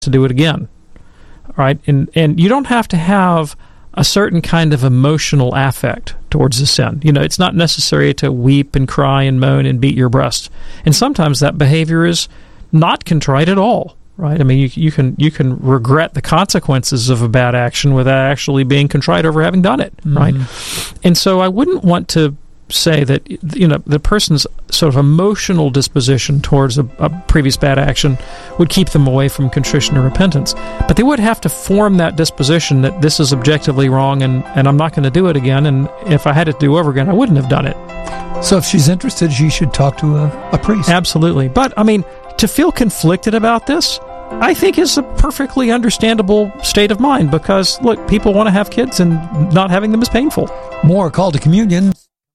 to do it again, right? And you don't have to have a certain kind of emotional affect towards the sin. It's not necessary to weep and cry and moan and beat your breast. And sometimes that behavior is not contrite at all, right? I mean, you can regret the consequences of a bad action without actually being contrite over having done it, right? And so I wouldn't want to say that the person's sort of emotional disposition towards a previous bad action would keep them away from contrition or repentance, but they would have to form that disposition that this is objectively wrong and I'm not going to do it again, and if I had it to do over again, I wouldn't have done it. So if she's interested, she should talk to a priest. Absolutely. But I mean, to feel conflicted about this, I think is a perfectly understandable state of mind, because look, people want to have kids and not having them is painful. More Call to Communion.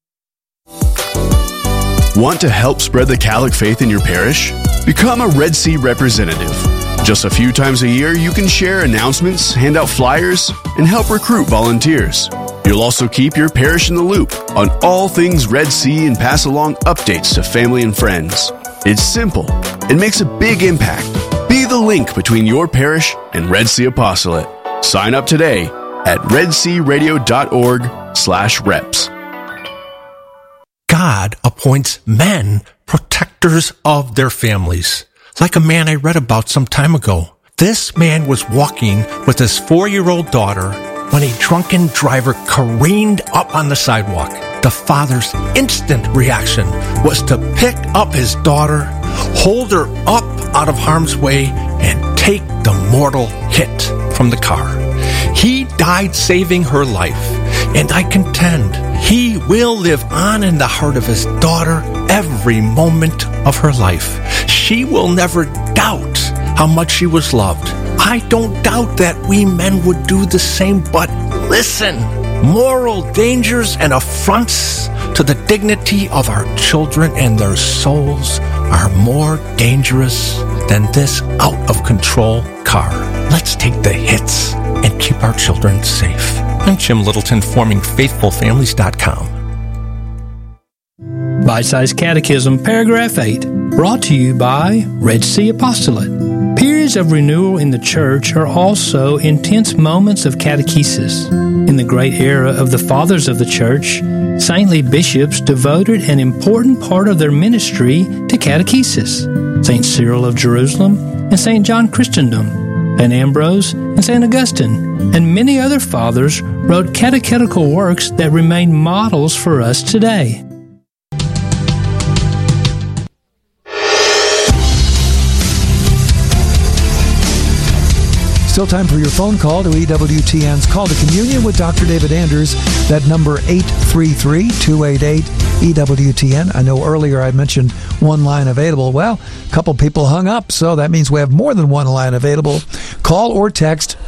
Want to help spread the Catholic faith in your parish? Become a Red Sea representative. Just a few times a year, you can share announcements, hand out flyers, and help recruit volunteers. You'll also keep your parish in the loop on all things Red Sea and pass along updates to family and friends. It's simple and makes a big impact. Be the link between your parish and Red Sea Apostolate. Sign up today at redsearadio.org/reps. God appoints men protectors of their families, like a man I read about some time ago. This man was walking with his 4-year-old daughter when a drunken driver careened up on the sidewalk. The father's instant reaction was to pick up his daughter, hold her up out of harm's way, and take the mortal hit from the car. He died saving her life, and I contend he will live on in the heart of his daughter every moment of her life. She will never doubt how much she was loved. I don't doubt that we men would do the same, but listen, moral dangers and affronts to the dignity of our children and their souls are more dangerous than this out-of-control car. Let's take the hits and keep our children safe. I'm Jim Littleton, formingfaithfulfamilies.com. Bite-Sized Catechism, Paragraph 8, brought to you by Red Sea Apostolate. Periods of renewal in the Church are also intense moments of catechesis. In the great era of the Fathers of the Church, saintly bishops devoted an important part of their ministry to catechesis. St. Cyril of Jerusalem and St. John Chrysostom, St. Ambrose and St. Augustine, and many other fathers wrote catechetical works that remain models for us today. Still time for your phone call to EWTN's Call to Communion with Dr. David Anders. That number 833-288-EWTN. I know earlier I mentioned one line available. Well, a couple people hung up, so that means we have more than one line available. Call or text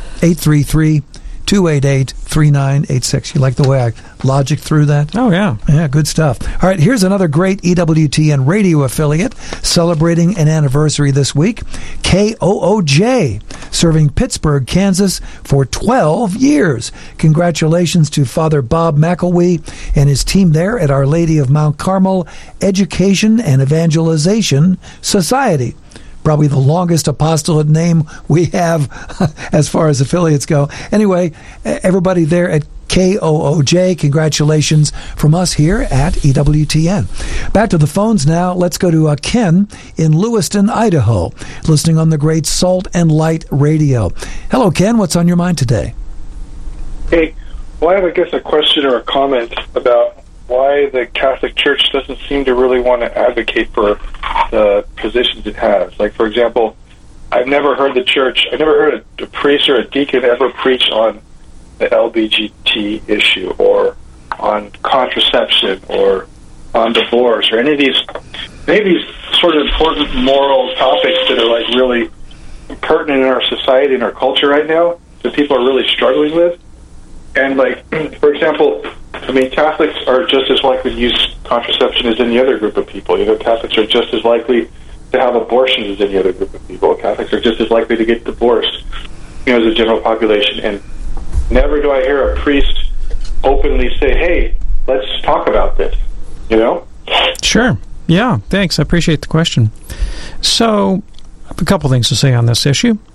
833-288-3986. You like the way I logic through that? Oh, yeah. Yeah, good stuff. All right, here's another great EWTN radio affiliate celebrating an anniversary this week. KOOJ, serving Pittsburgh, Kansas for 12 years. Congratulations to Father Bob McElwee and his team there at Our Lady of Mount Carmel Education and Evangelization Society. Probably the longest apostolate name we have as far as affiliates go. Anyway, everybody there at KOOJ, congratulations from us here at EWTN. Back to the phones now. Let's go to Ken in Lewiston, Idaho, listening on the great Salt and Light Radio. Hello, Ken. What's on your mind today? Hey, well, I have, I guess, a question or a comment about why the Catholic Church doesn't seem to really want to advocate for the positions it has. Like, for example, I've never heard a priest or a deacon ever preach on the LBGT issue or on contraception or on divorce or any of these sort of important moral topics that are like really pertinent in our society and our culture right now that people are really struggling with. And like, for example, I mean, Catholics are just as likely to use contraception as any other group of people. Catholics are just as likely to have abortions as any other group of people. Catholics are just as likely to get divorced, as a general population. And never do I hear a priest openly say, hey, let's talk about this, Sure. Yeah, thanks. I appreciate the question. So, I have a couple things to say on this issue.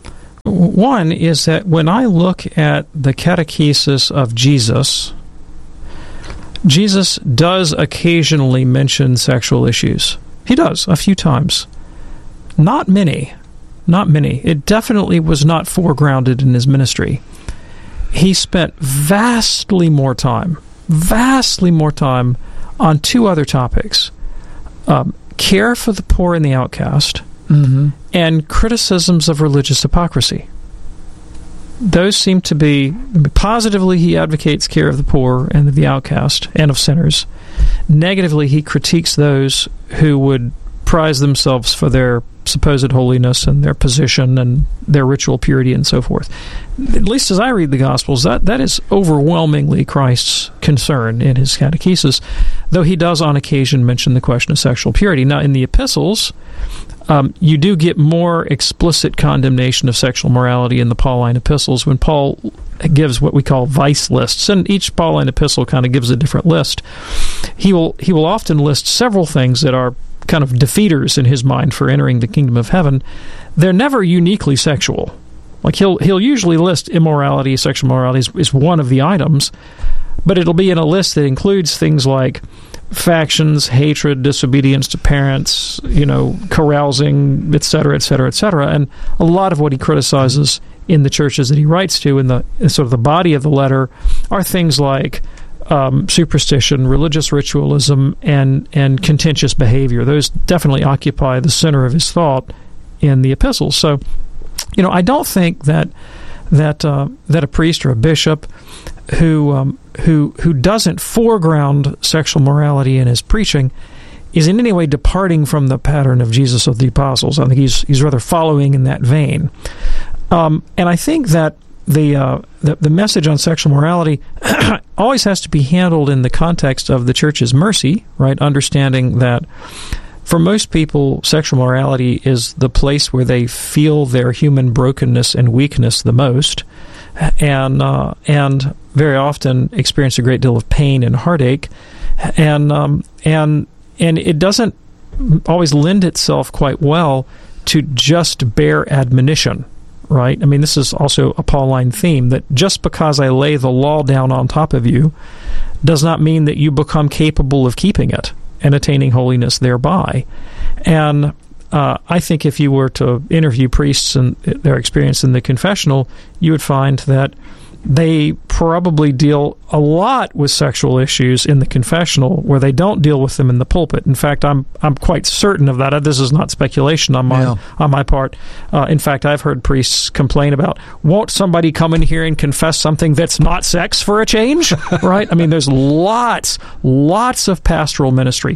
One is that when I look at the catechesis of Jesus, Jesus does occasionally mention sexual issues. He does, a few times. Not many. Not many. It definitely was not foregrounded in his ministry. He spent vastly more time on two other topics. Care for the poor and the outcast, and criticisms of religious hypocrisy. Those seem to be, positively he advocates care of the poor and of the outcast and of sinners. Negatively, he critiques those who would prize themselves for their supposed holiness and their position and their ritual purity and so forth. At least as I read the Gospels, that is overwhelmingly Christ's concern in his catechesis, though he does on occasion mention the question of sexual purity. Now, in the epistles, you do get more explicit condemnation of sexual morality in the Pauline epistles when Paul gives what we call vice lists, and each Pauline epistle kind of gives a different list. He will often list several things that are kind of defeaters in his mind for entering the kingdom of heaven. They're never uniquely sexual. Like he'll usually list immorality, sexual morality is one of the items, but it'll be in a list that includes things like factions, hatred, disobedience to parents, carousing, etc., etc., etc. And a lot of what he criticizes in the churches that he writes to, in the sort of the body of the letter, are things like superstition, religious ritualism, and contentious behavior. Those definitely occupy the center of his thought in the epistles. So, I don't think that a priest or a bishop who doesn't foreground sexual morality in his preaching is in any way departing from the pattern of Jesus of the apostles. I think he's rather following in that vein. And I think that the message on sexual morality always has to be handled in the context of the church's mercy, right? Understanding that for most people, sexual morality is the place where they feel their human brokenness and weakness the most, and very often experience a great deal of pain and heartache, and it doesn't always lend itself quite well to just bare admonition. Right? I mean, this is also a Pauline theme, that just because I lay the law down on top of you does not mean that you become capable of keeping it and attaining holiness thereby. And I think if you were to interview priests and their experience in the confessional, you would find that they probably deal a lot with sexual issues in the confessional where they don't deal with them in the pulpit. In fact, I'm quite certain of that. This is not speculation on my part. In fact, I've heard priests complain about, won't somebody come in here and confess something that's not sex for a change? Right? I mean, there's lots of pastoral ministry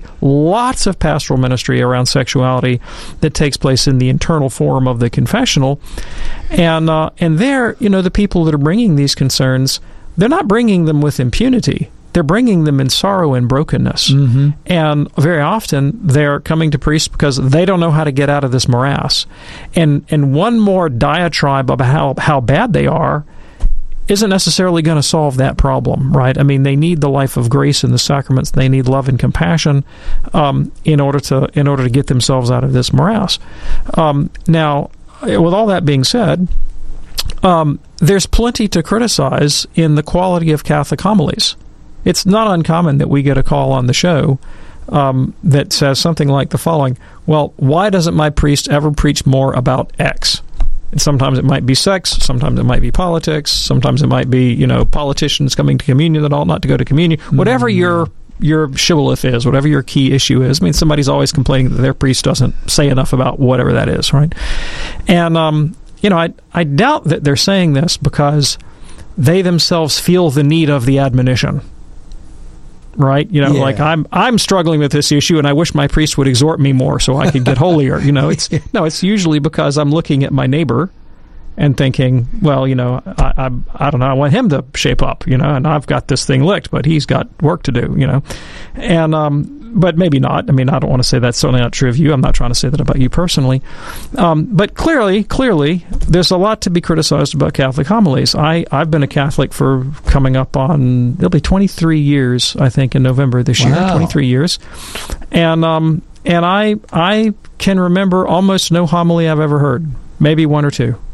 around sexuality that takes place in the internal forum of the confessional. And there, the people that are bringing these concerns, they're not bringing them with impunity. They're bringing them in sorrow and brokenness. Mm-hmm. And very often they're coming to priests because they don't know how to get out of this morass. And one more diatribe about how bad they are isn't necessarily going to solve that problem, right? I mean, they need the life of grace and the sacraments. They need love and compassion in order to get themselves out of this morass. Now, with all that being said, there's plenty to criticize in the quality of Catholic homilies. It's not uncommon that we get a call on the show that says something like the following: well, why doesn't my priest ever preach more about X? And sometimes it might be sex, sometimes it might be politics, sometimes it might be, politicians coming to communion that ought not to go to communion. Whatever your shibboleth is, whatever your key issue is. I mean, somebody's always complaining that their priest doesn't say enough about whatever that is, right? And I doubt that they're saying this because they themselves feel the need of the admonition, right? Like I'm struggling with this issue, and I wish my priest would exhort me more so I could get holier. It's usually because I'm looking at my neighbor and thinking, well, I don't know, I want him to shape up, and I've got this thing licked, but he's got work to do, and but maybe not. I mean, I don't want to say that's certainly not true of you. I'm not trying to say that about you personally. But clearly, there's a lot to be criticized about Catholic homilies. I've been a Catholic for coming up on, it'll be 23 years, I think, in November this year. 23 years. And I can remember almost no homily I've ever heard. Maybe one or two.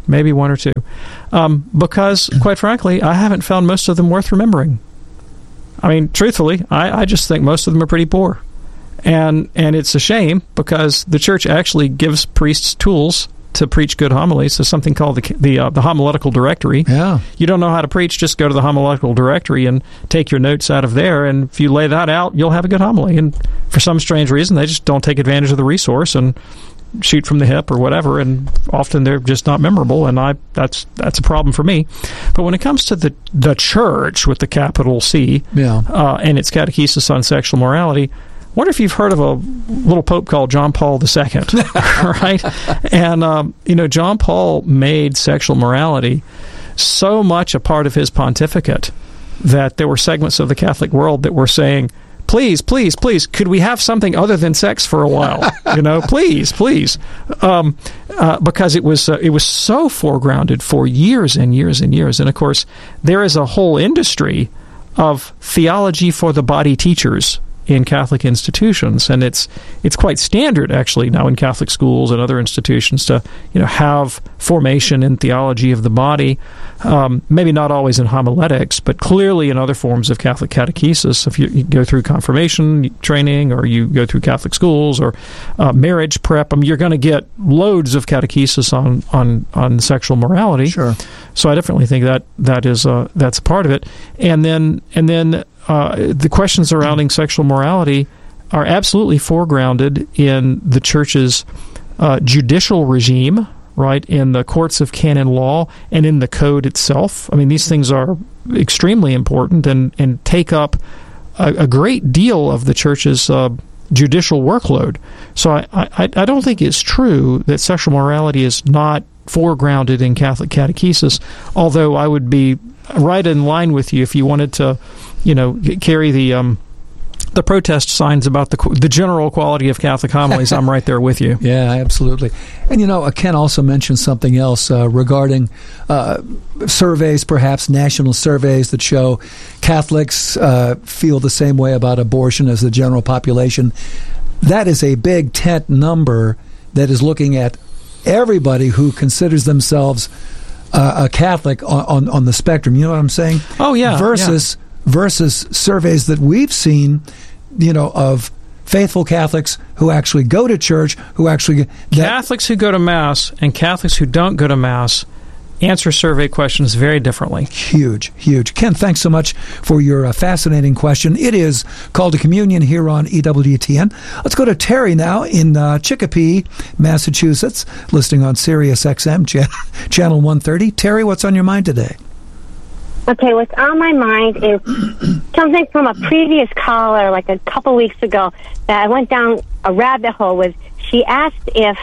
maybe one or two. Because, quite frankly, I haven't found most of them worth remembering. I mean, truthfully, I just think most of them are pretty poor. And it's a shame because the church actually gives priests tools to preach good homilies. There's something called the homiletical directory. Yeah. You don't know how to preach, just go to the homiletical directory and take your notes out of there, and if you lay that out, you'll have a good homily. And for some strange reason, they just don't take advantage of the resource and shoot from the hip or whatever, and often they're just not memorable, and that's a problem for me. But when it comes to the church with the capital C, and its catechesis on sexual morality, I wonder if you've heard of a little pope called John Paul II, right? And, John Paul made sexual morality so much a part of his pontificate that there were segments of the Catholic world that were saying, please, please, please, could we have something other than sex for a while? Please. Because it was so foregrounded for years and years and years. And, of course, there is a whole industry of theology for the body teachers in Catholic institutions, and it's quite standard actually now in Catholic schools and other institutions to have formation in theology of the body, maybe not always in homiletics, but clearly in other forms of Catholic catechesis. If you go through confirmation training, or you go through Catholic schools, or marriage prep, you're going to get loads of catechesis on sexual morality. Sure. So I definitely think that's a part of it, and then the questions surrounding sexual morality are absolutely foregrounded in the Church's judicial regime, right, in the courts of canon law and in the code itself. I mean, these things are extremely important and take up a great deal of the Church's judicial workload. So I don't think it's true that sexual morality is not foregrounded in Catholic catechesis, although I would be right in line with you if you wanted to carry the protest signs about the general quality of Catholic homilies. I'm right there with you. Yeah, absolutely. And, Ken also mentioned something else regarding surveys, perhaps national surveys that show Catholics feel the same way about abortion as the general population. That is a big tent number that is looking at everybody who considers themselves a Catholic on the spectrum. You know what I'm saying? Oh, yeah. Versus surveys that we've seen, of faithful Catholics who actually go to church, Catholics who go to Mass and Catholics who don't go to Mass answer survey questions very differently. Huge. Ken, thanks so much for your fascinating question. It is Call to Communion here on EWTN. Let's go to Terry now in Chicopee, Massachusetts, listening on Sirius XM, Channel 130. Terry, what's on your mind today? Okay, what's on my mind is something from a previous caller, like a couple weeks ago, that I went down a rabbit hole with. She asked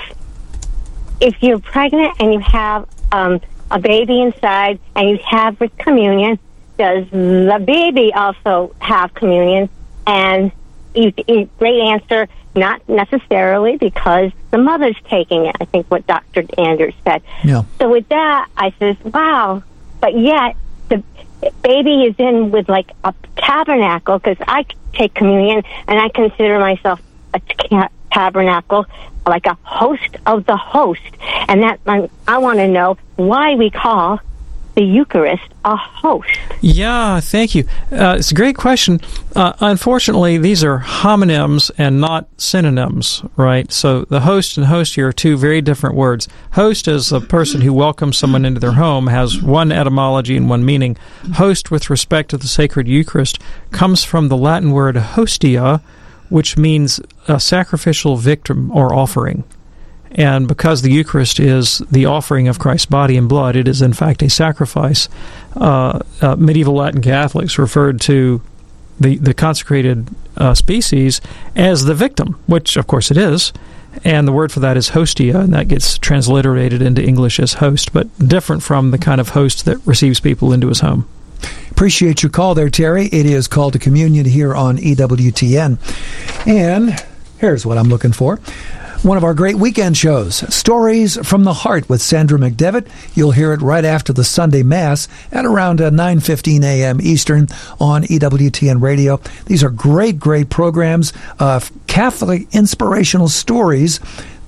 if you're pregnant and you have a baby inside and you have with communion, does the baby also have communion? And great answer, not necessarily, because the mother's taking it. I think what Dr. Anders said. Yeah. So with that, I says, wow, but yet the baby is in with like a tabernacle, because I take communion and I consider myself a tabernacle, like a host of the host. And that I want to know why we call the Eucharist a host. Yeah, thank you. It's a great question. Unfortunately, these are homonyms and not synonyms, right? So the host and host here are two very different words. Host is a person who welcomes someone into their home, has one etymology and one meaning. Host, with respect to the sacred Eucharist, comes from the Latin word hostia, which means a sacrificial victim or offering. And because the Eucharist is the offering of Christ's body and blood, it is in fact a sacrifice. Medieval Latin Catholics referred to the consecrated species as the victim, which of course it is. And the word for that is hostia, and that gets transliterated into English as host, but different from the kind of host that receives people into his home. Appreciate your call there, Terry. It is Call to Communion here on EWTN. And here's what I'm looking for. One of our great weekend shows, Stories from the Heart with Sandra McDevitt. You'll hear it right after the Sunday Mass at around 9:15 a.m. Eastern on EWTN Radio. These are great programs of Catholic inspirational stories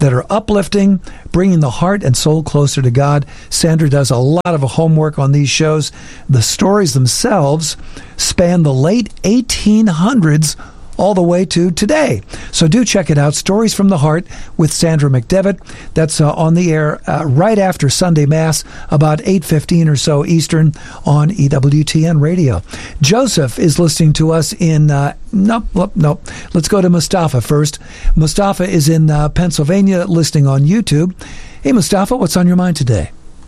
that are uplifting, bringing the heart and soul closer to God. Sandra does a lot of homework on these shows. The stories themselves span the late 1800s all the way to today. So do check it out, Stories from the Heart with Sandra McDevitt. That's on the air right after Sunday Mass, about 8:15 or so Eastern on EWTN Radio. Joseph is listening to us in, nope. Let's go to Mustafa first. Mustafa is in Pennsylvania listening on YouTube. Hey, Mustafa, what's on your mind today?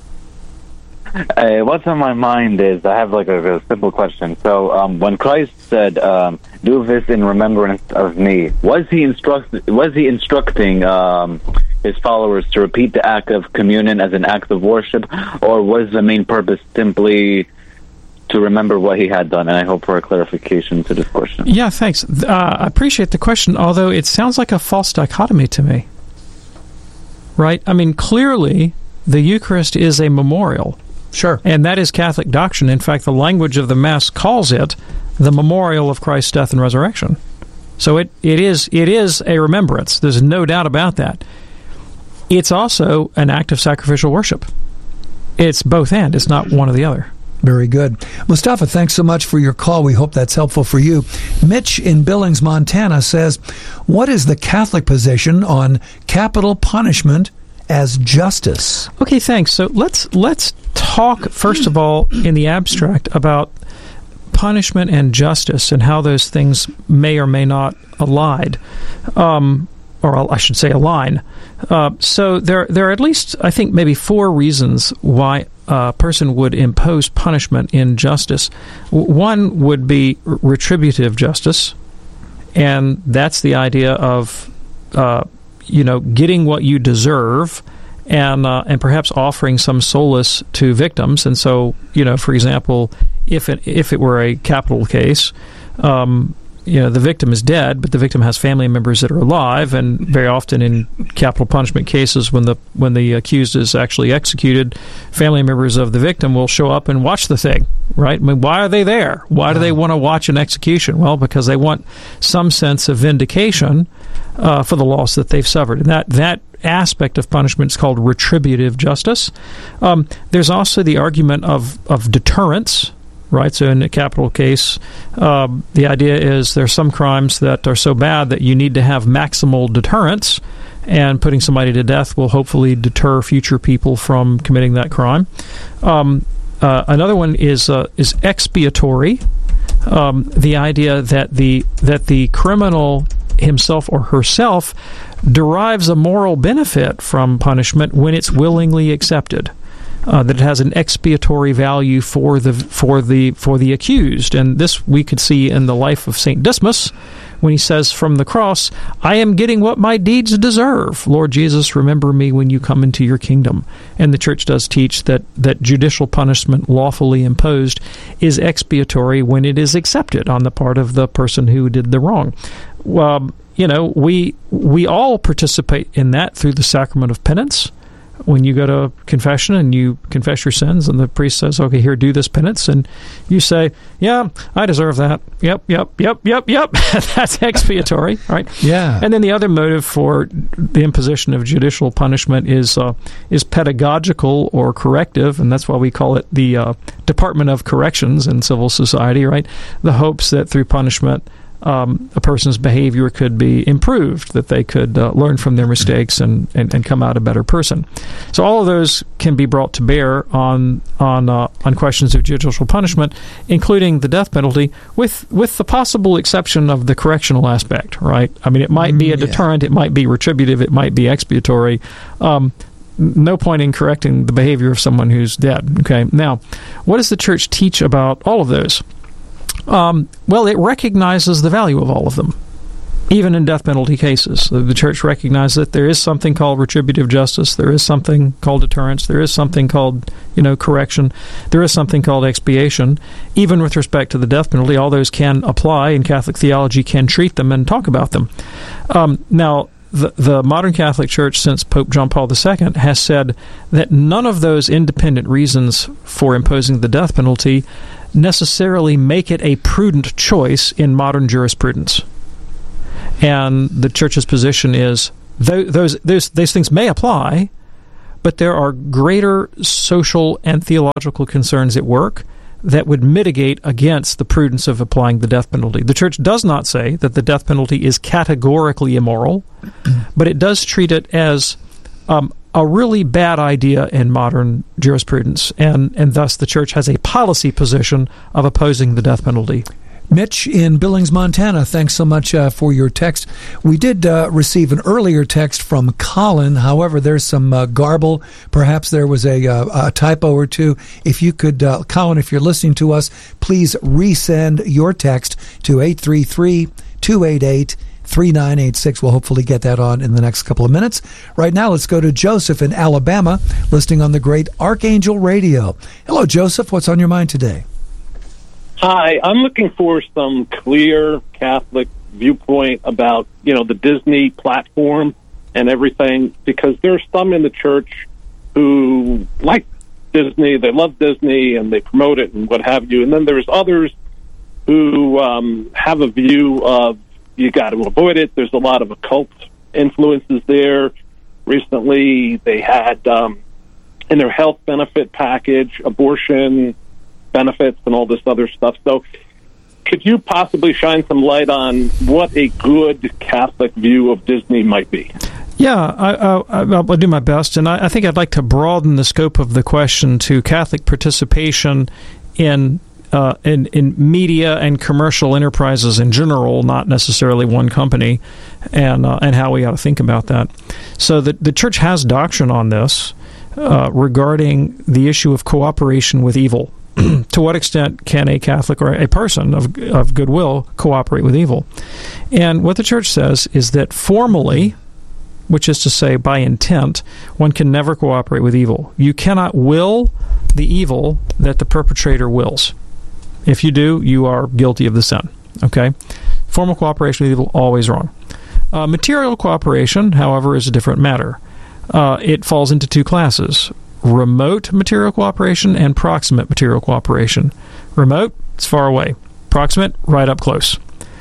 What's on my mind is I have like a simple question. So when Christ said, "Do this in remembrance of me," was he instructing his followers to repeat the act of communion as an act of worship, or was the main purpose simply to remember what he had done? And I hope for a clarification to this question. Yeah, thanks. I appreciate the question, although it sounds like a false dichotomy to me. Right? I mean, clearly the Eucharist is a memorial. Sure. And that is Catholic doctrine. In fact, the language of the Mass calls it the memorial of Christ's death and resurrection. So it is a remembrance. There's no doubt about that. It's also an act of sacrificial worship. It's both and. It's not one or the other. Very good. Mustafa, thanks so much for your call. We hope that's helpful for you. Mitch in Billings, Montana says, what is the Catholic position on capital punishment as justice? Okay, thanks. So let's talk, first of all, in the abstract about punishment and justice and how those things may or may not align. Or I should say align. So there are at least, I think, maybe 4 reasons why a person would impose punishment in justice. One would be retributive justice, and that's the idea of getting what you deserve, and perhaps offering some solace to victims. And so, for example, if it were a capital case, the victim is dead, but the victim has family members that are alive, and very often in capital punishment cases, when the accused is actually executed, family members of the victim will show up and watch the thing, right? I mean, why are they there? Why do they want to watch an execution? Well, because they want some sense of vindication for the loss that they've suffered. And that aspect of punishment is called retributive justice. There's also the argument of deterrence. Right, so in a capital case, the idea is there's some crimes that are so bad that you need to have maximal deterrence, and putting somebody to death will hopefully deter future people from committing that crime. Another one is expiatory, the idea that the criminal himself or herself derives a moral benefit from punishment when it's willingly accepted. That it has an expiatory value for the accused, and this we could see in the life of Saint Dismas, when he says from the cross, "I am getting what my deeds deserve. Lord Jesus, remember me when you come into your kingdom." And the Church does teach that judicial punishment lawfully imposed is expiatory when it is accepted on the part of the person who did the wrong. Well, we all participate in that through the sacrament of penance. When you go to confession and you confess your sins, and the priest says, "Okay, here, do this penance," and you say, "Yeah, I deserve that. Yep. That's expiatory, right?" Yeah. And then the other motive for the imposition of judicial punishment is pedagogical or corrective, and that's why we call it the Department of Corrections in civil society, right? The hopes that through punishment, a person's behavior could be improved, that they could learn from their mistakes and come out a better person. So all of those can be brought to bear on questions of judicial punishment, including the death penalty, with the possible exception of the correctional aspect, right? I mean, it might be a deterrent, it might be retributive, it might be expiatory. No point in correcting the behavior of someone who's dead. Okay, now, what does the Church teach about all of those? Well, it recognizes the value of all of them, even in death penalty cases. The Church recognizes that there is something called retributive justice, there is something called deterrence, there is something called, correction, there is something called expiation. Even with respect to the death penalty, all those can apply, and Catholic theology can treat them and talk about them. Now, the modern Catholic Church, since Pope John Paul II, has said that none of those independent reasons for imposing the death penalty necessarily make it a prudent choice in modern jurisprudence. And the Church's position is those things may apply, but there are greater social and theological concerns at work that would mitigate against the prudence of applying the death penalty. The Church does not say that the death penalty is categorically immoral, but it does treat it as a really bad idea in modern jurisprudence, and thus the Church has a policy position of opposing the death penalty. Mitch in Billings, Montana, thanks so much for your text. We did receive an earlier text from Colin. However, there's some garble. Perhaps there was a typo or two. If you could, Colin, if you're listening to us, please resend your text to 833-288-3986. We'll hopefully get that on in the next couple of minutes. Right now, let's go to Joseph in Alabama, listening on the great Archangel Radio. Hello, Joseph. What's on your mind today? Hi, I'm looking for some clear Catholic viewpoint about, the Disney platform and everything, because there's some in the church who like Disney, they love Disney, and they promote it and what have you. And then there's others who have a view of you got to avoid it. There's a lot of occult influences there. Recently, they had in their health benefit package, abortion benefits and all this other stuff. So could you possibly shine some light on what a good Catholic view of Disney might be? Yeah, I'll do my best, and I think I'd like to broaden the scope of the question to Catholic participation in media and commercial enterprises in general, not necessarily one company, and how we ought to think about that. So the Church has doctrine on this regarding the issue of cooperation with evil. To what extent can a Catholic or a person of goodwill cooperate with evil? And what the Church says is that formally, which is to say by intent, one can never cooperate with evil. You cannot will the evil that the perpetrator wills. If you do, you are guilty of the sin. Okay? Formal cooperation with evil, always wrong. Material cooperation, however, is a different matter. It falls into two classes: remote material cooperation and proximate material cooperation. Remote, it's far away. Proximate, right up close.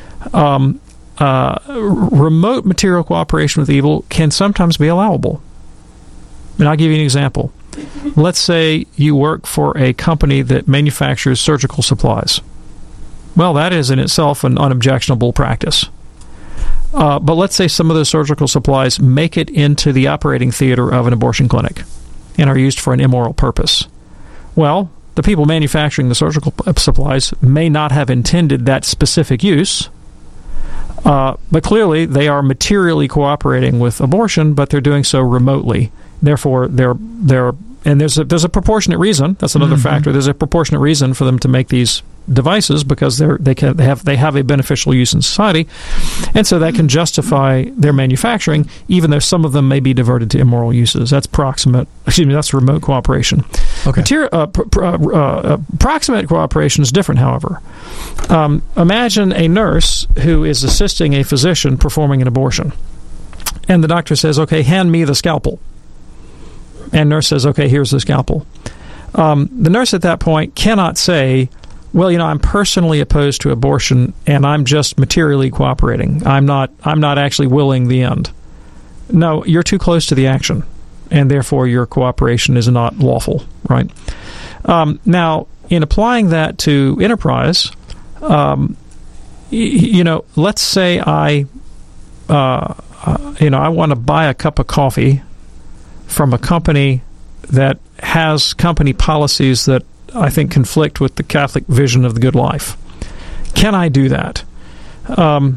Remote material cooperation with evil can sometimes be allowable. And I'll give you an example. Let's say you work for a company that manufactures surgical supplies. Well, that is in itself an unobjectionable practice. But let's say some of those surgical supplies make it into the operating theater of an abortion clinic and are used for an immoral purpose. Well, the people manufacturing the surgical supplies may not have intended that specific use, but clearly they are materially cooperating with abortion, but they're doing so remotely. Therefore, and there's a proportionate reason. That's another factor. There's a proportionate reason for them to make these devices because they have a beneficial use in society, and so that can justify their manufacturing, even though some of them may be diverted to immoral uses. That's that's remote cooperation. Okay. Proximate cooperation is different, however. Imagine a nurse who is assisting a physician performing an abortion, and the doctor says, "Okay, hand me the scalpel." And nurse says, "Okay, here's the scalpel." The nurse at that point cannot say, "Well, I'm personally opposed to abortion, and I'm just materially cooperating. I'm not actually willing the end." No, you're too close to the action, and therefore your cooperation is not lawful, right? Now, in applying that to enterprise, let's say I want to buy a cup of coffee from a company that has company policies that I think conflict with the Catholic vision of the good life. Can I do that? Well,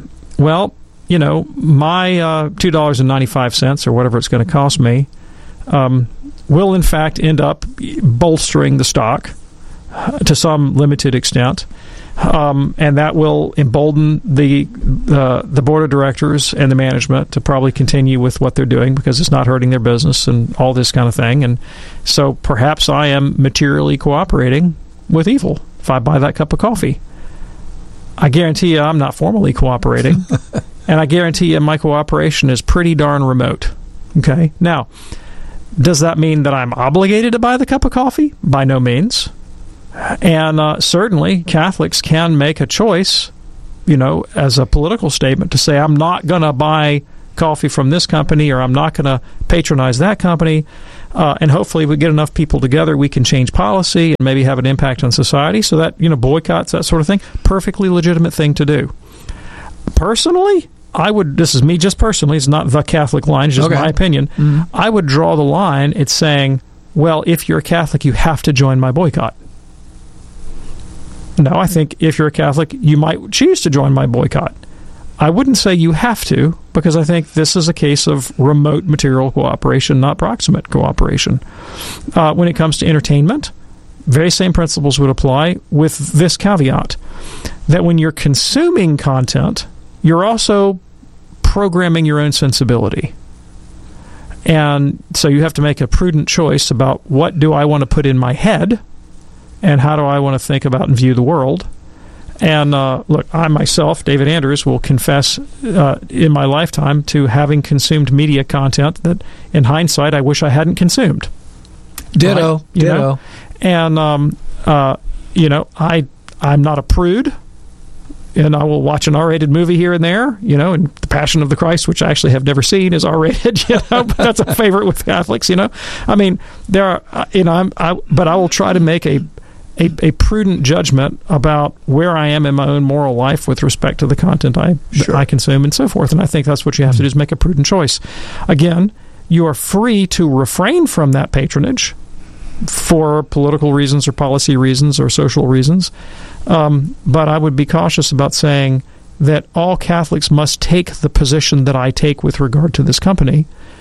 my $2.95 or whatever it's going to cost me will in fact end up bolstering the stock to some limited extent, and that will embolden the board of directors and the management to probably continue with what they're doing because it's not hurting their business and all this kind of thing. And so perhaps I am materially cooperating with evil if I buy that cup of coffee. I guarantee you I'm not formally cooperating, and I guarantee you my cooperation is pretty darn remote. Okay? Now, does that mean that I'm obligated to buy the cup of coffee? By no means. And certainly Catholics can make a choice, as a political statement to say, I'm not going to buy coffee from this company, or I'm not going to patronize that company. And hopefully we get enough people together, we can change policy and maybe have an impact on society. So that, boycotts, that sort of thing, perfectly legitimate thing to do. Personally, this is me just personally, it's not the Catholic line, it's just my opinion. Mm-hmm. I would draw the line at saying, well, if you're a Catholic, you have to join my boycott. No, I think if you're a Catholic, you might choose to join my boycott. I wouldn't say you have to, because I think this is a case of remote material cooperation, not proximate cooperation. When it comes to entertainment, very same principles would apply, with this caveat, that when you're consuming content, you're also programming your own sensibility. And so you have to make a prudent choice about what do I want to put in my head, and how do I want to think about and view the world. And look, I myself, David Anders, will confess in my lifetime to having consumed media content that, in hindsight, I wish I hadn't consumed. Ditto. Ditto. And, I'm not a prude, and I will watch an R-rated movie here and there, and The Passion of the Christ, which I actually have never seen, is R-rated, but that's a favorite with Catholics, I mean, there are, but I will try to make a prudent judgment about where I am in my own moral life with respect to the content I consume and so forth. And I think that's what you have to do, is make a prudent choice. Again, you are free to refrain from that patronage for political reasons or policy reasons or social reasons. But I would be cautious about saying that all Catholics must take the position that I take with regard to this company.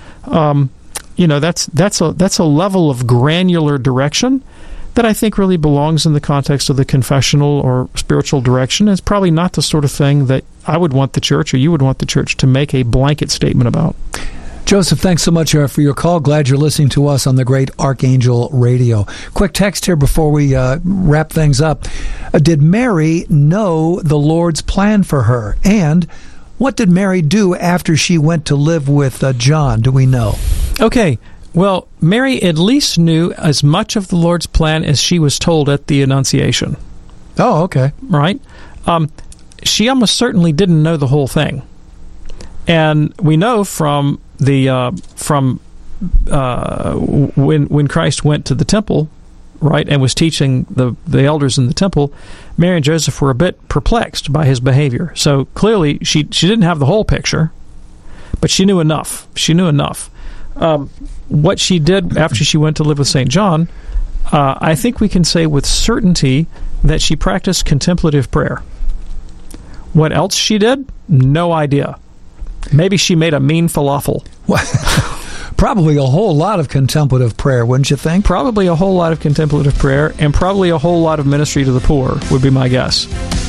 That's a level of granular direction that I think really belongs in the context of the confessional or spiritual direction. It's probably not the sort of thing that I would want the church, or you would want the church, to make a blanket statement about. Joseph, thanks so much for your call. Glad you're listening to us on the great Archangel Radio. Quick text here before we wrap things up. Did Mary know the Lord's plan for her? And what did Mary do after she went to live with John? Do we know? Okay. Well, Mary at least knew as much of the Lord's plan as she was told at the Annunciation. Oh, okay. Right? She almost certainly didn't know the whole thing. And we know from when Christ went to the temple, right, and was teaching the elders in the temple, Mary and Joseph were a bit perplexed by his behavior. So clearly she didn't have the whole picture, but she knew enough. What she did after she went to live with St. John, I think we can say with certainty that she practiced contemplative prayer. What else she did? No idea. Maybe she made a mean falafel. Probably a whole lot of contemplative prayer, wouldn't you think? Probably a whole lot of contemplative prayer, and probably a whole lot of ministry to the poor would be my guess.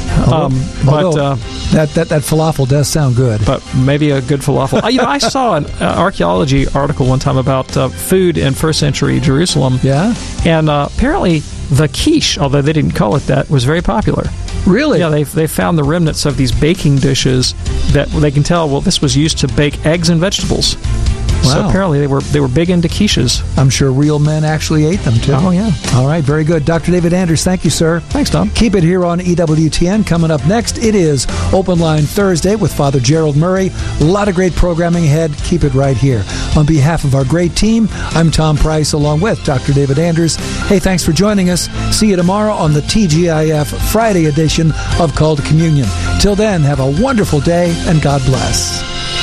That falafel does sound good. But maybe a good falafel. I saw an archaeology article one time about food in first century Jerusalem. Yeah? And apparently the quiche, although they didn't call it that, was very popular. Really? Yeah, they found the remnants of these baking dishes that they can tell, well, this was used to bake eggs and vegetables. Wow. So apparently they were big into quiches. I'm sure real men actually ate them, too. Oh, yeah. All right, very good. Dr. David Anders, thank you, sir. Thanks, Tom. Keep it here on EWTN. Coming up next, it is Open Line Thursday with Father Gerald Murray. A lot of great programming ahead. Keep it right here. On behalf of our great team, I'm Tom Price, along with Dr. David Anders. Hey, thanks for joining us. See you tomorrow on the TGIF Friday edition of Call to Communion. Till then, have a wonderful day, and God bless.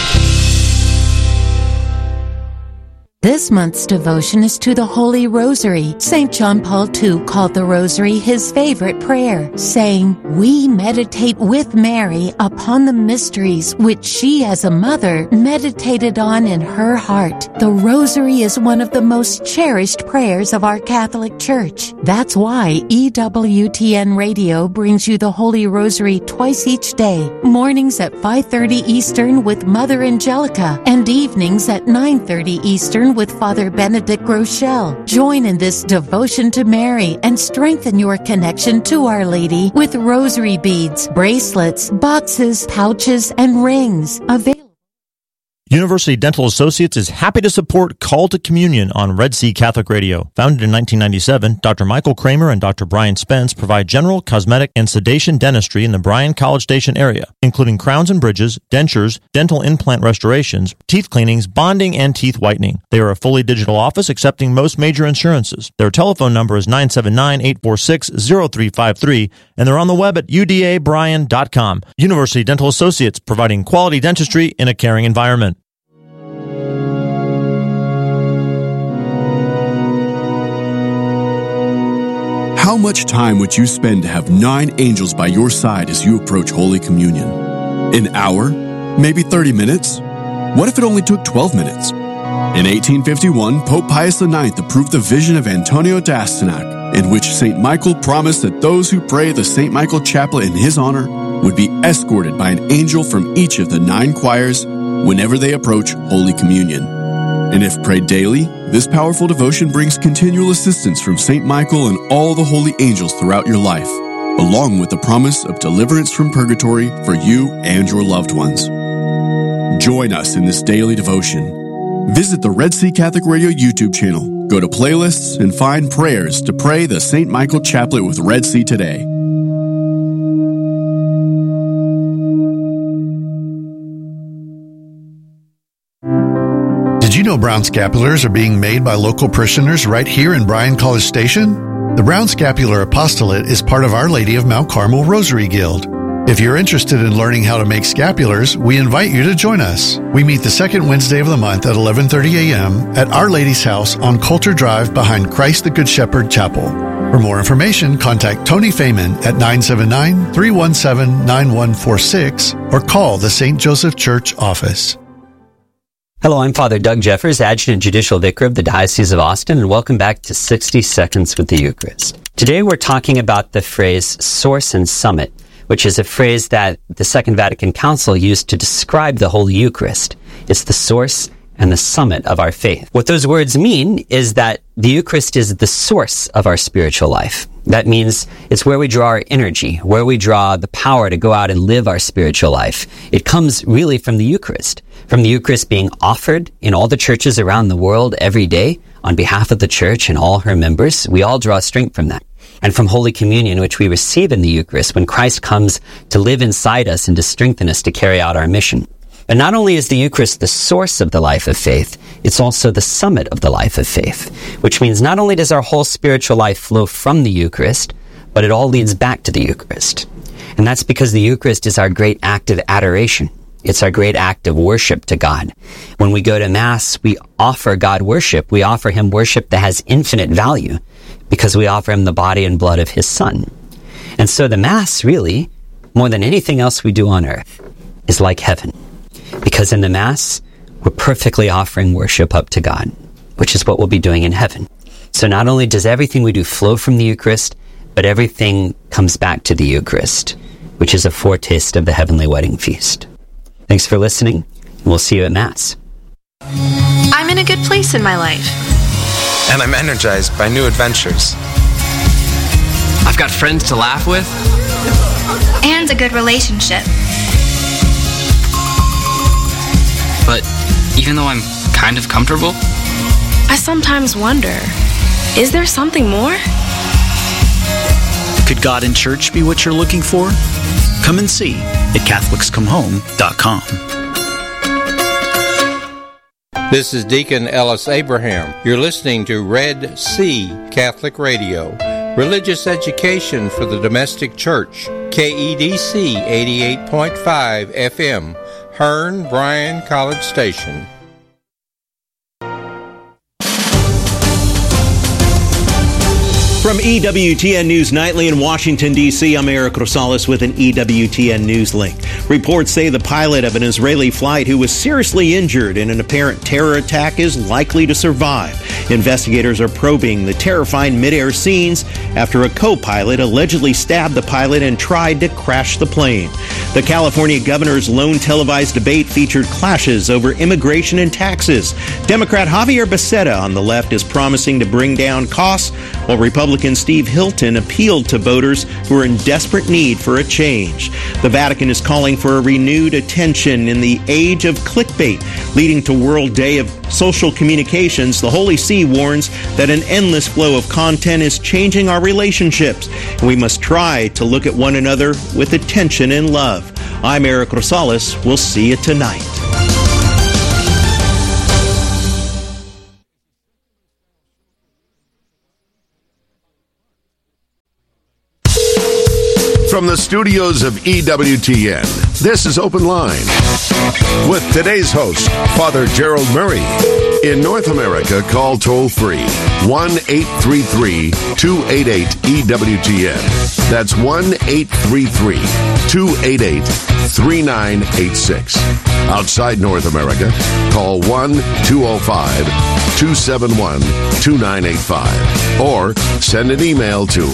This month's devotion is to the Holy Rosary. St. John Paul II called the Rosary his favorite prayer, saying, "We meditate with Mary upon the mysteries which she as a mother meditated on in her heart." The Rosary is one of the most cherished prayers of our Catholic Church. That's why EWTN Radio brings you the Holy Rosary twice each day, mornings at 5:30 Eastern with Mother Angelica, and evenings at 9:30 Eastern with Father Benedict Groeschel. Join in this devotion to Mary and strengthen your connection to Our Lady with rosary beads, bracelets, boxes, pouches, and rings. Available. University Dental Associates is happy to support Call to Communion on Red Sea Catholic Radio. Founded in 1997, Dr. Michael Kramer and Dr. Brian Spence provide general, cosmetic, and sedation dentistry in the Bryan College Station area, including crowns and bridges, dentures, dental implant restorations, teeth cleanings, bonding, and teeth whitening. They are a fully digital office accepting most major insurances. Their telephone number is 979-846-0353, and they're on the web at udabryan.com. University Dental Associates, providing quality dentistry in a caring environment. How much time would you spend to have 9 angels by your side as you approach Holy Communion? An hour? Maybe 30 minutes? What if it only took 12 minutes? In 1851, Pope Pius IX approved the vision of Antonio d'Astyanac, in which St. Michael promised that those who pray the St. Michael Chaplet in his honor would be escorted by an angel from each of the 9 choirs whenever they approach Holy Communion. And if prayed daily, this powerful devotion brings continual assistance from St. Michael and all the holy angels throughout your life, along with the promise of deliverance from purgatory for you and your loved ones. Join us in this daily devotion. Visit the Red Sea Catholic Radio YouTube channel, go to playlists, and find prayers to pray the St. Michael Chaplet with Red Sea today. Did you know brown scapulars are being made by local parishioners right here in Bryan College Station? The Brown Scapular Apostolate is part of Our Lady of Mount Carmel Rosary Guild. If you're interested in learning how to make scapulars, we invite you to join us. We meet the second Wednesday of the month at 11:30 a.m. at Our Lady's house on Coulter Drive behind Christ the Good Shepherd Chapel. For more information, contact Tony Feynman at 979-317-9146 or call the St. Joseph Church office. Hello, I'm Father Doug Jeffers, Adjutant Judicial Vicar of the Diocese of Austin, and welcome back to 60 Seconds with the Eucharist. Today we're talking about the phrase source and summit, which is a phrase that the Second Vatican Council used to describe the Holy Eucharist. It's the source and the summit of our faith. What those words mean is that the Eucharist is the source of our spiritual life. That means it's where we draw our energy, where we draw the power to go out and live our spiritual life. It comes really from the Eucharist being offered in all the churches around the world every day on behalf of the church and all her members. We all draw strength from that. And from Holy Communion, which we receive in the Eucharist when Christ comes to live inside us and to strengthen us to carry out our mission. And not only is the Eucharist the source of the life of faith, it's also the summit of the life of faith, which means not only does our whole spiritual life flow from the Eucharist, but it all leads back to the Eucharist. And that's because the Eucharist is our great act of adoration. It's our great act of worship to God. When we go to Mass, we offer God worship. We offer Him worship that has infinite value because we offer Him the body and blood of His Son. And so the Mass, really, more than anything else we do on earth, is like heaven. Because in the Mass, we're perfectly offering worship up to God, which is what we'll be doing in heaven. So not only does everything we do flow from the Eucharist, but everything comes back to the Eucharist, which is a foretaste of the heavenly wedding feast. Thanks for listening, and we'll see you at Mass. I'm in a good place in my life. And I'm energized by new adventures. I've got friends to laugh with. And a good relationship. But even though I'm kind of comfortable, I sometimes wonder, is there something more? Could God in church be what you're looking for? Come and see at CatholicsComeHome.com. This is Deacon Ellis Abraham. You're listening to Red Sea Catholic Radio, religious education for the domestic church, KEDC 88.5 FM, Hearn, Bryan College Station. From EWTN News Nightly in Washington, D.C., I'm Eric Rosales with an EWTN News link. Reports say the pilot of an Israeli flight who was seriously injured in an apparent terror attack is likely to survive. Investigators are probing the terrifying midair scenes after a co-pilot allegedly stabbed the pilot and tried to crash the plane. The California governor's lone televised debate featured clashes over immigration and taxes. Democrat Javier Becerra on the left is promising to bring down costs, while Republican Republican Steve Hilton appealed to voters who are in desperate need for a change. The Vatican is calling for a renewed attention in the age of clickbait, leading to World Day of Social Communications. The Holy See warns that an endless flow of content is changing our relationships, and we must try to look at one another with attention and love. I'm Eric Rosales. We'll see you tonight. From the studios of EWTN, this is Open Line with today's host, Father Gerald Murray. In North America, call toll-free 1-833-288-EWTN. That's 1-833-288-3986. Outside North America, call 1-205-271-2985. Or send an email to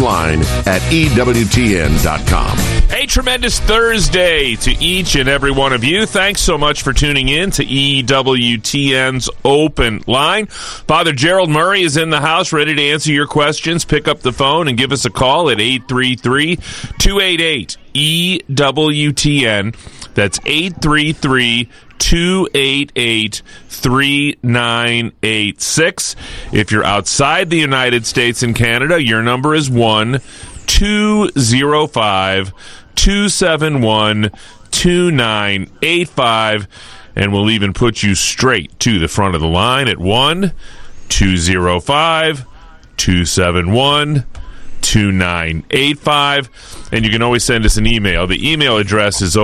openline@EWTN.com. A tremendous Thursday to each and every one of you. Thanks so much for tuning in to EWTN's Open Line. Father Gerald Murray is in the house, ready to answer your questions. Pick up the phone and give us a call at 833-288-EWTN. That's 833-288-3986. If you're outside the United States and Canada, your number is 1-205-271-2985. And we'll even put you straight to the front of the line at 1-205-271-2985. And you can always send us an email. The email address is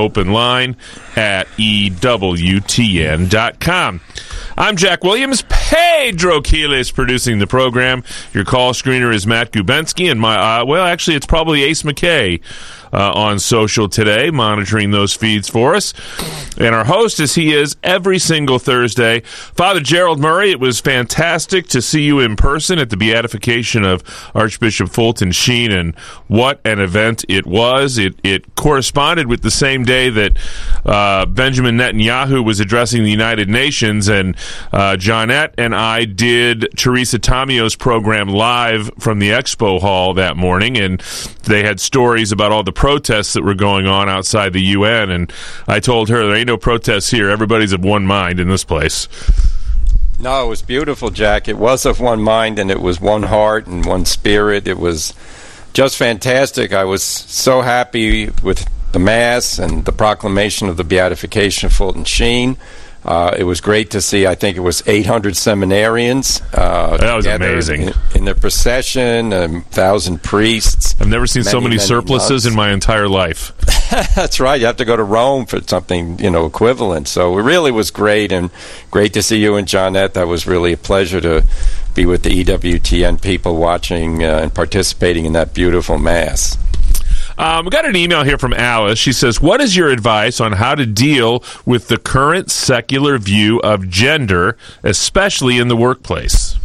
openline@EWTN.com. I'm Jack Williams. Pedro Quiles producing the program. Your call screener is Matt Gubensky, and actually, it's probably Ace McKay on social today, monitoring those feeds for us. And our host, as he is every single Thursday, Father Gerald Murray. It was fantastic to see you in person at the beatification of Archbishop Fulton Sheen, and what an event it was. It corresponded with the same day that Benjamin Netanyahu was addressing the United Nations, and Johnette and I did Teresa Tamio's program live from the Expo Hall that morning, and they had stories about all the protests that were going on outside the UN, and I told her there ain't no protests here. Everybody's of one mind in this place. No, it was beautiful, Jack. It was of one mind, and it was one heart and one spirit. It was just fantastic. I was so happy with the Mass and the proclamation of the beatification of Fulton Sheen. It was great to see, I think it was 800 seminarians. That was amazing. In the procession, 1,000 priests. I've never seen so many surplices in my entire life. That's right. You have to go to Rome for something, equivalent. So it really was great, and great to see you and Johnette. That was really a pleasure to be with the EWTN people watching and participating in that beautiful Mass. We got an email here from Alice. She says, what is your advice on how to deal with the current secular view of gender, especially in the workplace?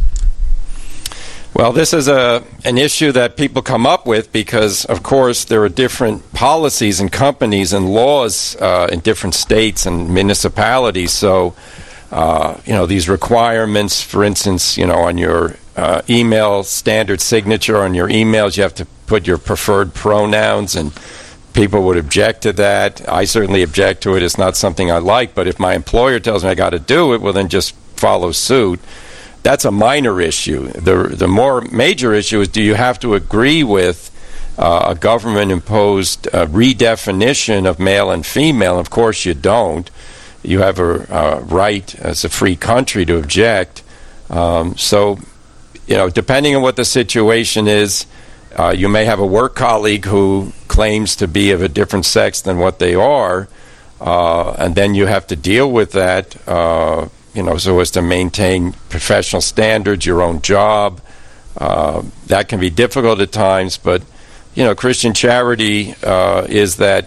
Well, this is an issue that people come up with because, of course, there are different policies and companies and laws in different states and municipalities. So, these requirements, for instance, on your email standard signature on your emails, you have to put your preferred pronouns, and people would object to that. I certainly object to it. It's not something I like, but if my employer tells me I got to do it, well, then just follow suit. That's a minor issue. The more major issue is, do you have to agree with a government-imposed redefinition of male and female? Of course you don't. You have a right as a free country to object. Depending on what the situation is, you may have a work colleague who claims to be of a different sex than what they are, and then you have to deal with that, so as to maintain professional standards, your own job. That can be difficult at times, but, Christian charity is that,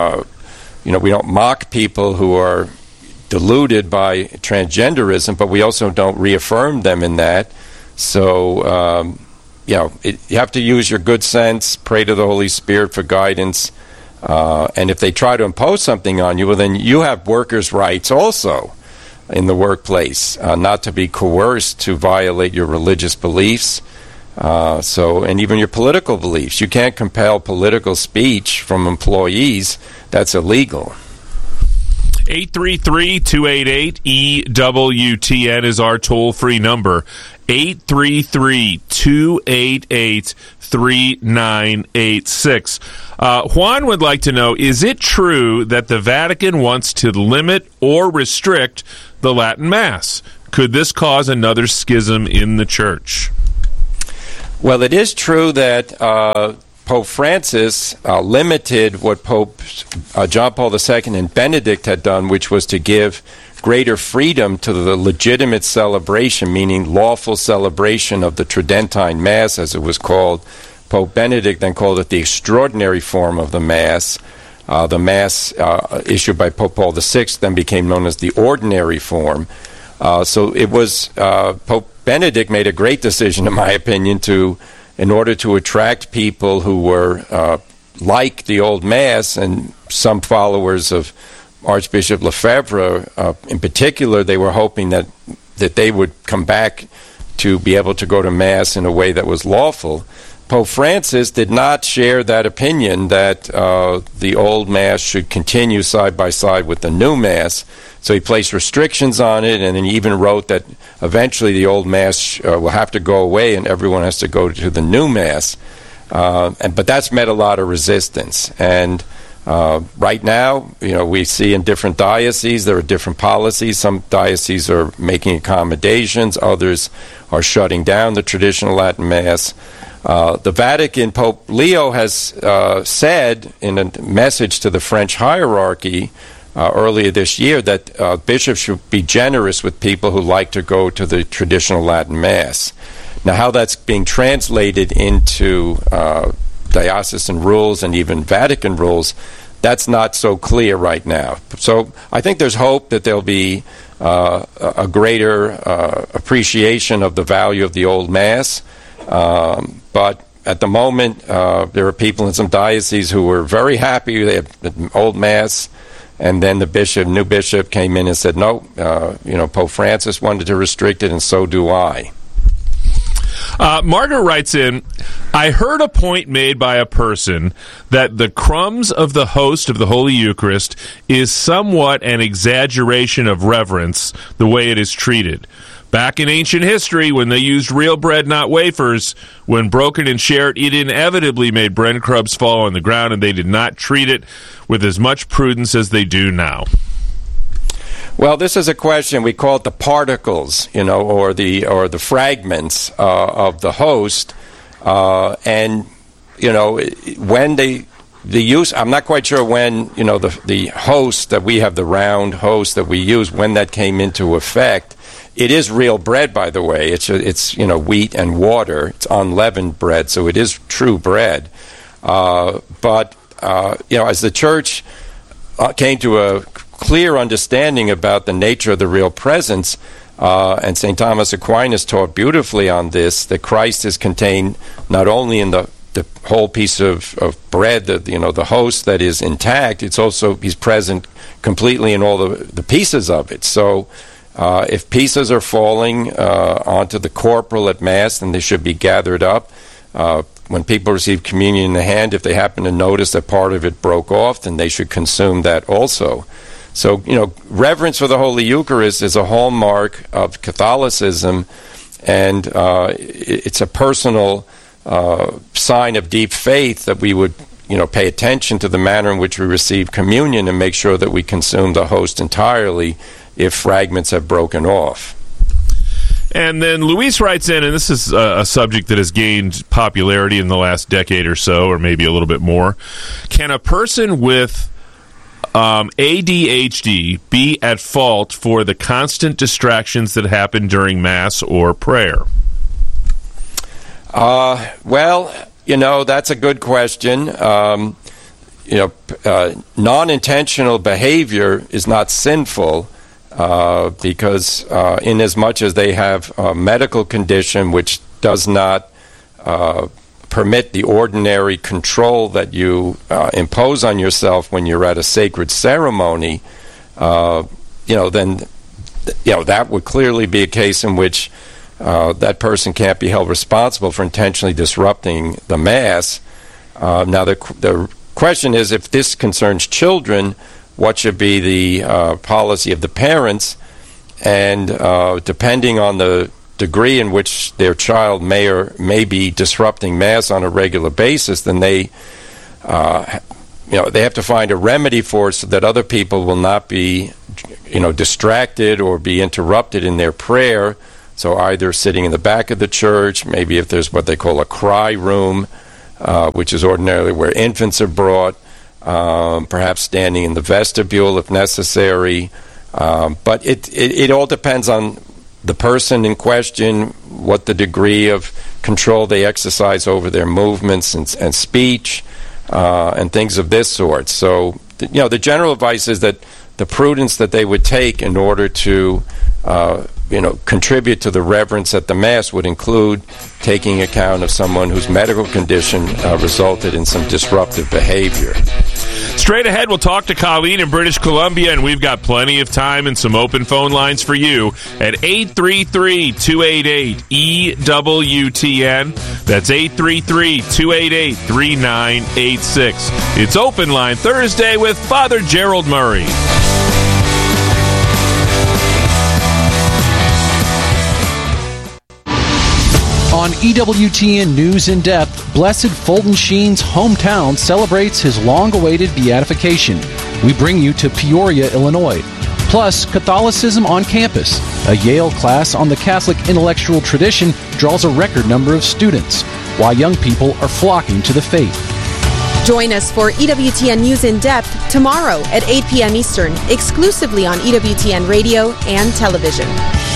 we don't mock people who are deluded by transgenderism, but we also don't reaffirm them in that. So, you have to use your good sense, pray to the Holy Spirit for guidance, and if they try to impose something on you, well, then you have workers' rights also in the workplace, not to be coerced to violate your religious beliefs. And even your political beliefs. You can't compel political speech from employees. That's illegal. 833-288-EWTN is our toll-free number. 833-288-3986. Juan would like to know, is it true that the Vatican wants to limit or restrict the Latin Mass? Could this cause another schism in the Church? Well, it is true that Pope Francis limited what Pope John Paul II and Benedict had done, which was to give greater freedom to the legitimate celebration, meaning lawful celebration of the Tridentine Mass, as it was called. Pope Benedict then called it the extraordinary form of the Mass. The Mass issued by Pope Paul VI then became known as the ordinary form. So it was Pope Benedict made a great decision, in my opinion, in order to attract people who were like the old Mass, and some followers of Archbishop Lefebvre in particular. They were hoping that they would come back to be able to go to Mass in a way that was lawful. Pope Francis did not share that opinion that the old Mass should continue side by side with the new Mass. So he placed restrictions on it, and then he even wrote that eventually the old Mass will have to go away and everyone has to go to the new Mass. But that's met a lot of resistance. And right now, we see in different dioceses there are different policies. Some dioceses are making accommodations. Others are shutting down the traditional Latin Mass. The Vatican, Pope Leo has said in a message to the French hierarchy earlier this year that bishops should be generous with people who like to go to the traditional Latin Mass. Now, how that's being translated into diocesan rules and even Vatican rules, that's not so clear right now. So I think there's hope that there'll be a greater appreciation of the value of the old Mass. But at the moment, there are people in some dioceses who were very happy they had the old Mass, and then the new bishop came in and said, no, Pope Francis wanted to restrict it, and so do I. Margaret writes in, I heard a point made by a person that the crumbs of the host of the Holy Eucharist is somewhat an exaggeration of reverence, the way it is treated. Back in ancient history, when they used real bread, not wafers, when broken and shared, it inevitably made breadcrumbs fall on the ground, and they did not treat it with as much prudence as they do now. Well, this is a question, we call it the particles, or the fragments of the host, when the use, I'm not quite sure when, the host that we have, the round host that we use, when that came into effect. It is real bread, by the way. It's wheat and water. It's unleavened bread, so it is true bread. But as the Church came to a clear understanding about the nature of the real presence, and St. Thomas Aquinas taught beautifully on this, that Christ is contained not only in the whole piece of bread, the host that is intact, it's also, he's present completely in all the pieces of it. So if pieces are falling onto the corporal at Mass, then they should be gathered up. When people receive communion in the hand, if they happen to notice that part of it broke off, then they should consume that also. So, reverence for the Holy Eucharist is a hallmark of Catholicism, and it's a personal sign of deep faith that we would, pay attention to the manner in which we receive communion and make sure that we consume the host entirely if fragments have broken off. And then Luis writes in, and this is a subject that has gained popularity in the last decade or so, or maybe a little bit more. Can a person with ADHD be at fault for the constant distractions that happen during Mass or prayer? That's a good question. Non-intentional behavior is not sinful, because in as much as they have a medical condition which does not permit the ordinary control that you impose on yourself when you're at a sacred ceremony, then that would clearly be a case in which that person can't be held responsible for intentionally disrupting the Mass. Now, the question is, if this concerns children, what should be the policy of the parents? And depending on the degree in which their child may be disrupting Mass on a regular basis, then they have to find a remedy for it so that other people will not be, distracted or be interrupted in their prayer. So either sitting in the back of the church, maybe if there's what they call a cry room, which is ordinarily where infants are brought, perhaps standing in the vestibule if necessary. But it all depends on the person in question, what the degree of control they exercise over their movements and speech, and things of this sort. So, the general advice is that the prudence that they would take in order to, contribute to the reverence at the Mass would include taking account of someone whose medical condition resulted in some disruptive behavior. Straight ahead, we'll talk to Colleen in British Columbia, and we've got plenty of time and some open phone lines for you at 833-288-EWTN. That's 833-288-3986. It's Open Line Thursday with Father Gerald Murray. On EWTN News in Depth, Blessed Fulton Sheen's hometown celebrates his long-awaited beatification. We bring you to Peoria, Illinois. Plus, Catholicism on campus. A Yale class on the Catholic intellectual tradition draws a record number of students. Why young people are flocking to the faith. Join us for EWTN News in Depth tomorrow at 8 p.m. Eastern, exclusively on EWTN Radio and television.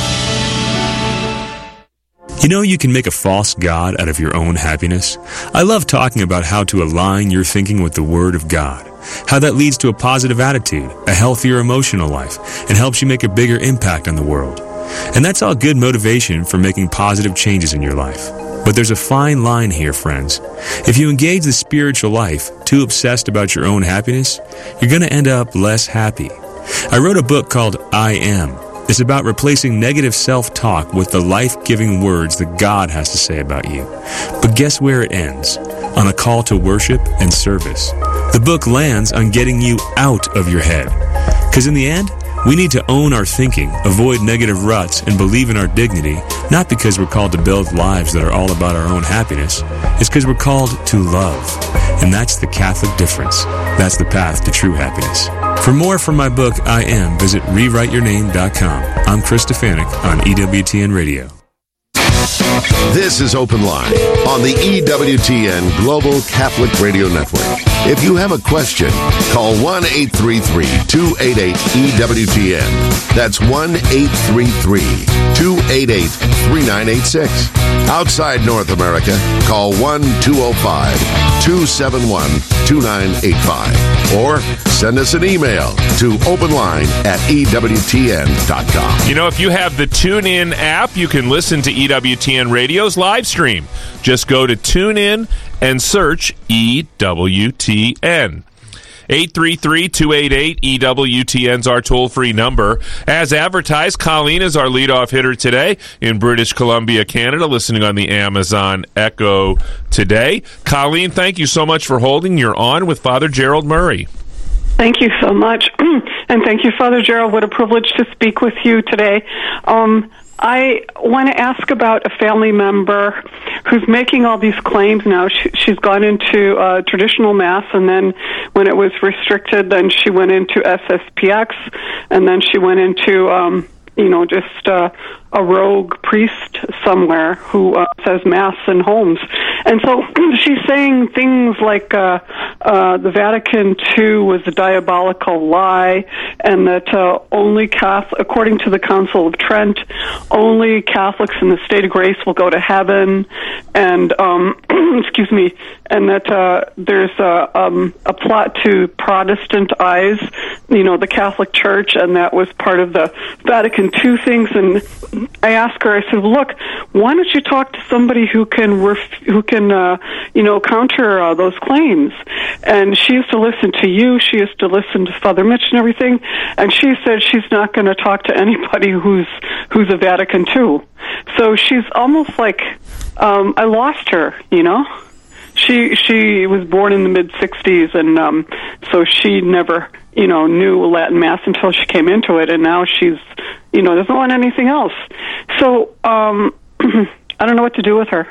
You can make a false god out of your own happiness. I love talking about how to align your thinking with the Word of God, how that leads to a positive attitude, a healthier emotional life, and helps you make a bigger impact on the world. And that's all good motivation for making positive changes in your life. But there's a fine line here, friends. If you engage the spiritual life too obsessed about your own happiness, you're going to end up less happy. I wrote a book called I Am. It's about replacing negative self-talk with the life-giving words that God has to say about you. But guess where it ends? On a call to worship and service. The book lands on getting you out of your head. Because in the end, we need to own our thinking, avoid negative ruts, and believe in our dignity, not because we're called to build lives that are all about our own happiness. It's because we're called to love. And that's the Catholic difference. That's the path to true happiness. For more from my book, I Am, visit rewriteyourname.com. I'm Chris Stefanik on EWTN Radio. This is Open Line on the EWTN Global Catholic Radio Network. If you have a question, call 1-833-288-EWTN. That's 1-833-288-3986. Outside North America, call 1-205-271-2985. Or send us an email to openline@EWTN.com. If you have the TuneIn app, you can listen to EWTN Radio's live stream. Just go to TuneIn and search EWTN. 833-288-EWTN's our toll-free number. As advertised, Colleen is our leadoff hitter today in British Columbia, Canada, listening on the Amazon Echo today. Colleen, thank you so much for holding. You're on with Father Gerald Murray. Thank you so much. And thank you, Father Gerald. What a privilege to speak with you today. I want to ask about a family member who's making all these claims now. She's gone into traditional Mass, and then when it was restricted, then she went into SSPX, and then she went into, just a rogue priest somewhere who says Mass in homes. And so she's saying things like the Vatican II was a diabolical lie, and that only according to the Council of Trent, only Catholics in the state of grace will go to heaven, and excuse me, and that there's a plot to Protestantize, the Catholic Church, and that was part of the Vatican II things. And I asked her, I said, look, why don't you talk to somebody who can counter those claims? And she used to listen to you. She used to listen to Father Mitch and everything. And she said she's not going to talk to anybody who's a Vatican II. So she's almost like, I lost her, you know? She was born in the mid-'60s, and so she never, knew Latin Mass until she came into it, and now she's, doesn't want anything else. So I don't know what to do with her.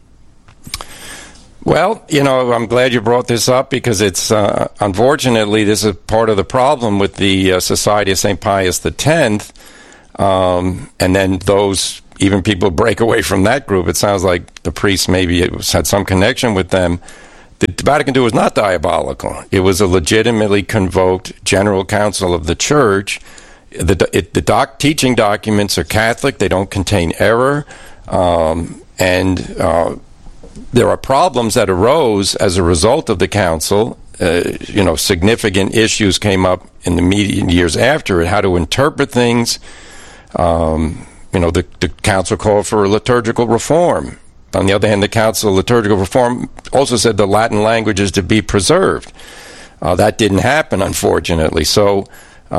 Well, I'm glad you brought this up because it's, unfortunately, this is part of the problem with the Society of St. Pius X, and then even people break away from that group. It sounds like the priests maybe had some connection with them. The Vatican II was not diabolical. It was a legitimately convoked General Council of the Church. The teaching documents are Catholic. They don't contain error. And there are problems that arose as a result of the council. Significant issues came up in the immediate years after it, how to interpret things. The council called for a liturgical reform. On the other hand, the council liturgical reform also said the Latin language is to be preserved. That didn't happen, unfortunately. So,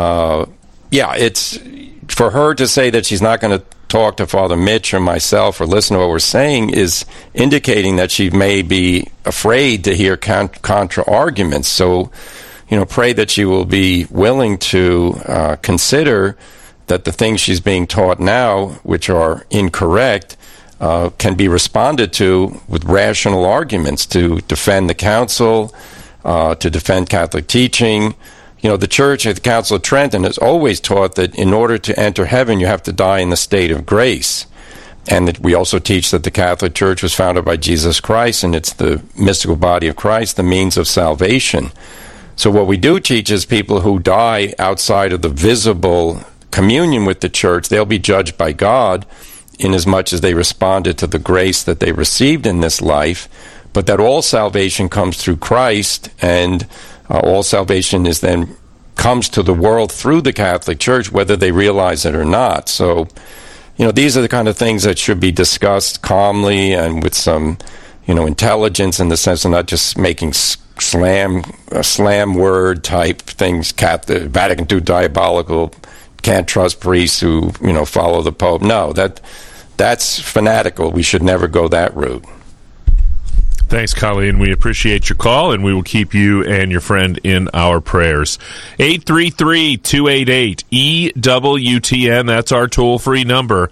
it's for her to say that she's not going to talk to Father Mitch or myself or listen to what we're saying is indicating that she may be afraid to hear contra arguments. So, pray that she will be willing to consider that the things she's being taught now, which are incorrect, can be responded to with rational arguments to defend the council, to defend Catholic teaching. The Church at the Council of Trenton has always taught that in order to enter heaven, you have to die in the state of grace. And that we also teach that the Catholic Church was founded by Jesus Christ, and it's the mystical body of Christ, the means of salvation. So what we do teach is people who die outside of the visible communion with the Church, they'll be judged by God inasmuch as they responded to the grace that they received in this life, but that all salvation comes through Christ, and all salvation is then comes to the world through the Catholic Church, whether they realize it or not. So, these are the kind of things that should be discussed calmly and with some, intelligence, in the sense of not just making slam word type things. The Vatican II diabolical. Can't trust priests who follow the Pope. No, that's fanatical. We should never go that route. Thanks, Colleen. We appreciate your call, and we will keep you and your friend in our prayers. 833-288-EWTN. That's our toll-free number.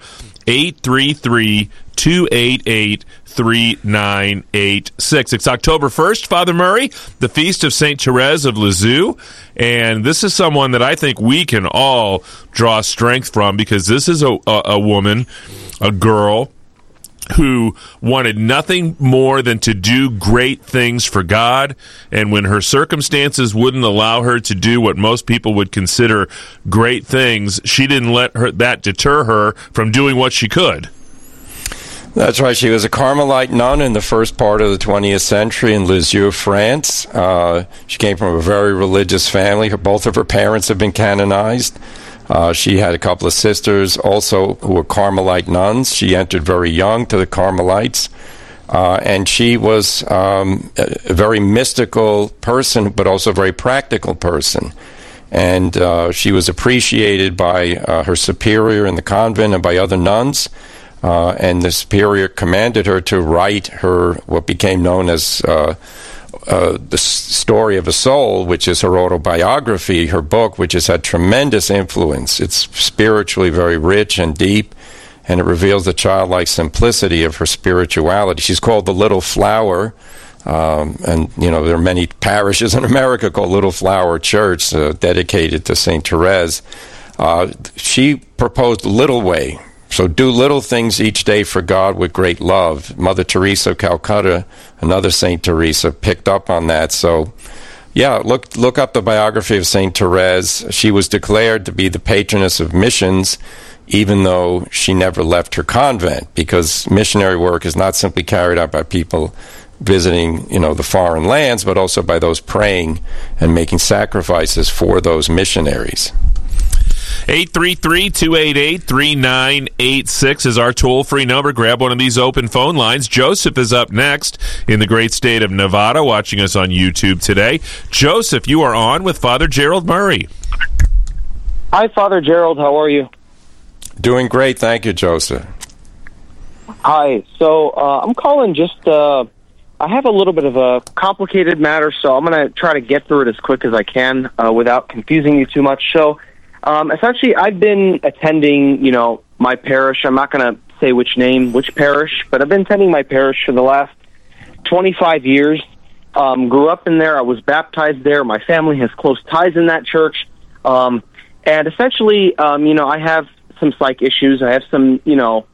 833-288-3986. It's October 1st, Father Murray, the Feast of St. Therese of Lisieux. And this is someone that I think we can all draw strength from, because this is a woman, a girl, who wanted nothing more than to do great things for God, and when her circumstances wouldn't allow her to do what most people would consider great things, she didn't let that deter her from doing what she could. That's right. She was a Carmelite nun in the first part of the 20th century in Lisieux, France. She came from a very religious family. Both of her parents have been canonized. She had a couple of sisters also who were Carmelite nuns. She entered very young to the Carmelites. And she was a very mystical person, but also a very practical person. And she was appreciated by her superior in the convent and by other nuns. And the superior commanded her to write her, what became known as The Story of a Soul, which is her autobiography, her book, which has had tremendous influence. It's spiritually very rich and deep, and it reveals the childlike simplicity of her spirituality. She's called the Little Flower, and there are many parishes in America called Little Flower Church, dedicated to St. Therese. She proposed Little Way. So do little things each day for God with great love. Mother Teresa of Calcutta, another St. Teresa, picked up on that. So, look up the biography of St. Therese. She was declared to be the patroness of missions, even though she never left her convent, because missionary work is not simply carried out by people visiting, the foreign lands, but also by those praying and making sacrifices for those missionaries. 833-288-3986 is our toll-free number. Grab one of these open phone lines. Joseph is up next in the great state of Nevada, watching us on YouTube today. Joseph, you are on with Father Gerald Murray. Hi, Father Gerald. How are you? Doing great. Thank you, Joseph. Hi. So I'm calling just, I have a little bit of a complicated matter, so I'm going to try to get through it as quick as I can without confusing you too much. So essentially, I've been attending, my parish. I'm not going to say which parish, but I've been attending my parish for the last 25 years. Grew up in there. I was baptized there. My family has close ties in that church. And essentially, I have some psych issues. I have some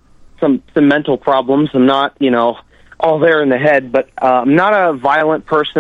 mental problems. I'm not, all there in the head, but I'm not a violent person.